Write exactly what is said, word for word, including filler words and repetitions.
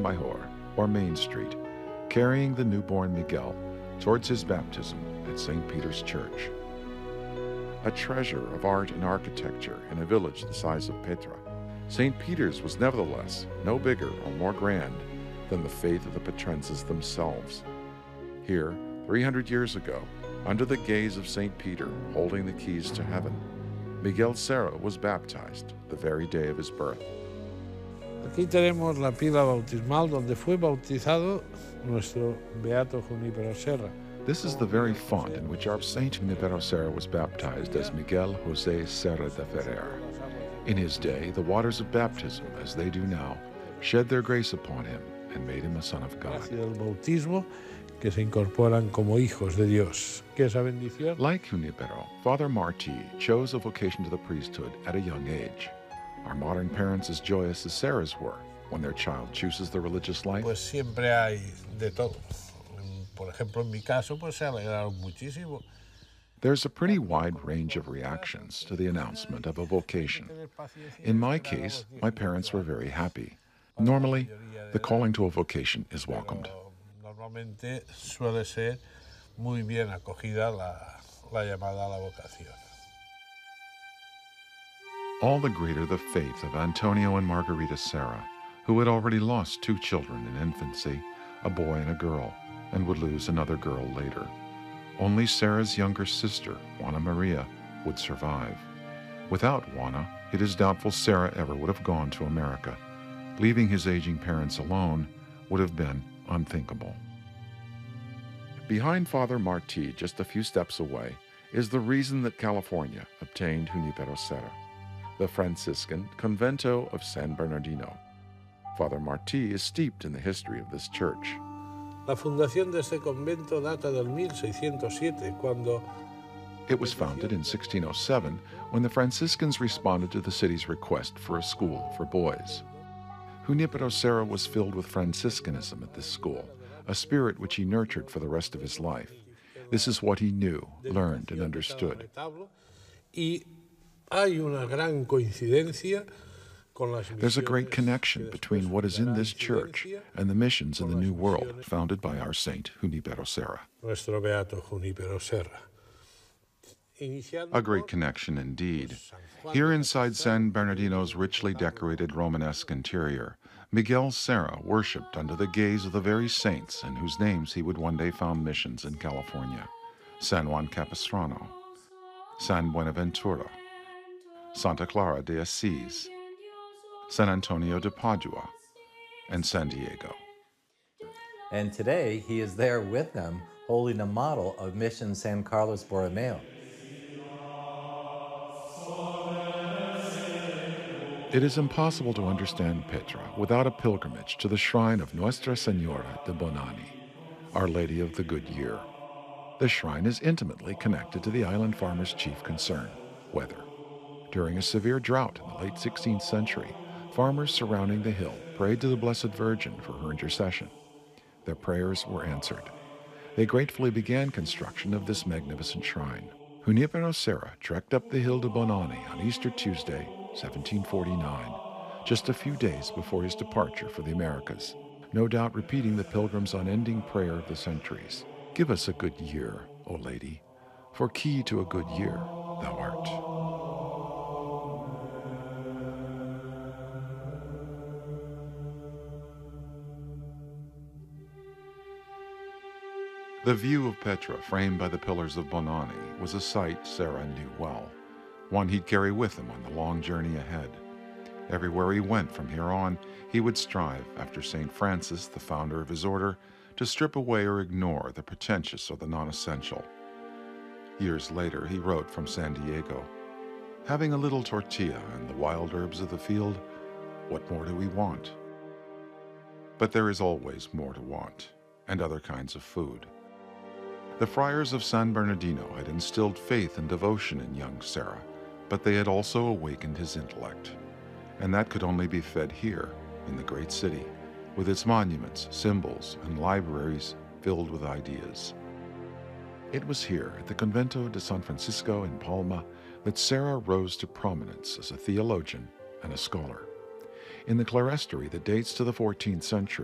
Mayor, or Main Street, carrying the newborn Miguel towards his baptism at Saint Peter's Church. A treasure of art and architecture in a village the size of Petra, Saint Peter's was nevertheless no bigger or more grand than the faith of the Petrenses themselves. Here, three hundred years ago, under the gaze of Saint Peter holding the keys to heaven, Miguel Serra was baptized the very day of his birth. Aquí tenemos la pila bautismal donde fue bautizado nuestro Beato Junípero Serra. This is the very font in which our Saint Junípero Serra was baptized as Miguel José Serra de Ferrer. In his day, the waters of baptism, as they do now, shed their grace upon him and made him a son of God. El bautismo que se incorporan como hijos de Dios. Que esa bendición. Like Junípero, Father Martí chose a vocation to the priesthood at a young age. Are modern parents as joyous as Serra's were when their child chooses the religious life? Pues siempre hay de todo. Por ejemplo, en mi caso, pues se alegraron muchísimo. There's a pretty wide range of reactions to the announcement of a vocation. In my case, my parents were very happy. Normally, the calling to a vocation is welcomed. Normalmente suele ser muy bien acogida la, la llamada a la vocación. All the greater the faith of Antonio and Margarita Serra, who had already lost two children in infancy, a boy and a girl, and would lose another girl later. Only Serra's younger sister, Juana Maria, would survive. Without Juana, it is doubtful Serra ever would have gone to America. Leaving his aging parents alone would have been unthinkable. Behind Father Martí, just a few steps away, is the reason that California obtained Junípero Serra, the Franciscan Convento of San Bernardino. Father Martí is steeped in the history of this church. La fundación de este convento data del mil seiscientos siete, cuando It was founded in sixteen oh seven when the Franciscans responded to the city's request for a school for boys. Junípero Serra was filled with Franciscanism at this school, a spirit which he nurtured for the rest of his life. This is what he knew, learned, and understood. Y hay una gran coincidencia. There's a great connection between what is in this church and the missions in the New World founded by our saint, Junípero Serra. Nuestro Beato Junípero Serra. A great connection indeed. Here inside San Bernardino's richly decorated Romanesque interior, Miguel Serra worshipped under the gaze of the very saints in whose names he would one day found missions in California: San Juan Capistrano, San Buenaventura, Santa Clara de Assis, San Antonio de Padua, and San Diego. And today, he is there with them, holding a model of Mission San Carlos Borromeo. It is impossible to understand Petra without a pilgrimage to the shrine of Nuestra Senora de Bonani, Our Lady of the Good Year. The shrine is intimately connected to the island farmer's chief concern, weather. During a severe drought in the late sixteenth century, farmers surrounding the hill prayed to the Blessed Virgin for her intercession. Their prayers were answered. They gratefully began construction of this magnificent shrine. Junípero Serra trekked up the hill to Bonani on Easter Tuesday, seventeen forty-nine, just a few days before his departure for the Americas, no doubt repeating the pilgrim's unending prayer of the centuries. Give us a good year, O Lady, for key to a good year thou art. The view of Petra, framed by the pillars of Bonani, was a sight Serra knew well, one he'd carry with him on the long journey ahead. Everywhere he went from here on, he would strive, after Saint Francis, the founder of his order, to strip away or ignore the pretentious or the non-essential. Years later, he wrote from San Diego, "Having a little tortilla and the wild herbs of the field, what more do we want?" But there is always more to want, and other kinds of food. The friars of San Bernardino had instilled faith and devotion in young Serra, but they had also awakened his intellect. And that could only be fed here, in the great city, with its monuments, symbols, and libraries filled with ideas. It was here, at the Convento de San Francisco in Palma, that Serra rose to prominence as a theologian and a scholar. In the clerestory that dates to the fourteenth century,